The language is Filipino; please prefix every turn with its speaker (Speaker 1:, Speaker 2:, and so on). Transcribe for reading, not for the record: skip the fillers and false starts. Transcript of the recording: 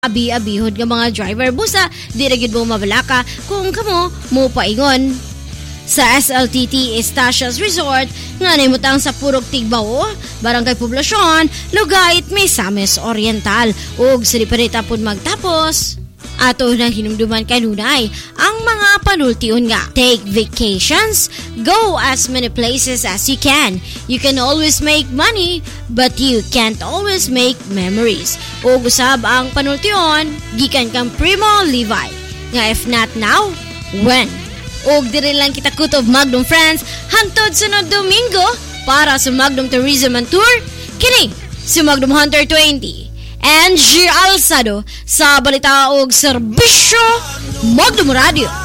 Speaker 1: abi-abihod nga mga driver busa di ra gyud mo mabalaka kung kamo mo paingon. Sa SLTT Estacias Resort nga nahimutang sa Purok Tigbao, Barangay Poblasyon, Lugait, Misamis Oriental ug sa Liparita pud magtapos. Ato na hinumduman kanunay ang mga panultiun nga. Take vacations, go as many places as you can. You can always make money, but you can't always make memories. O usab ang panultiun, gikan kang Primo Levi. Nga if not now, when? O diri lang kita kutob Magnum Friends, hantod sunod Domingo para sa Magnum Tourism and Tour. Kini si Magnum Hunter 20. And G. Alsado sa balita og serbisyo Magnum Radio.